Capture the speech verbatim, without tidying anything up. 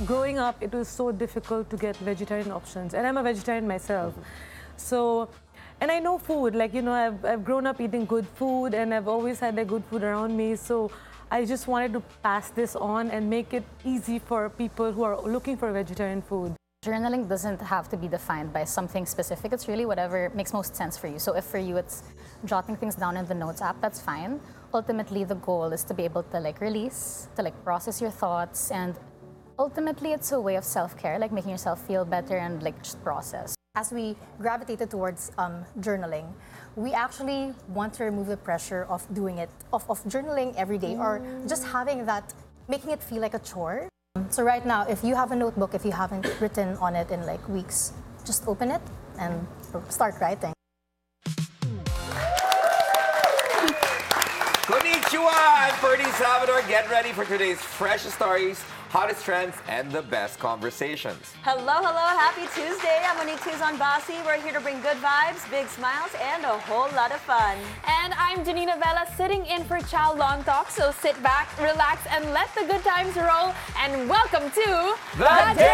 growing up, it was so difficult to get vegetarian options. And I'm a vegetarian myself. So, and I know food, like, you know, I've, I've grown up eating good food and I've always had that good food around me. So I just wanted to pass this on and make it easy for people who are looking for vegetarian food. Journaling doesn't have to be defined by something specific. It's really whatever makes most sense for you. So if for you it's jotting things down in the Notes app, that's fine. Ultimately, the goal is to be able to like release, to like process your thoughts, and ultimately it's a way of self-care, like making yourself feel better and like just process. As we gravitated towards um, journaling, we actually want to remove the pressure of doing it, of, of journaling every day, or just having that, making it feel like a chore. So right now, if you have a notebook, if you haven't written on it in like weeks, just open it and start writing. Konnichiwa! I'm Ferdy Salvador. Get ready for today's freshest stories, hottest trends, and the best conversations. Hello, hello, happy Tuesday. I'm Monique Tuzon Bossy. We're here to bring good vibes, big smiles, and a whole lot of fun. And I'm Janina Vela, sitting in for Chow Long Talk. So sit back, relax, and let the good times roll. And welcome to The, the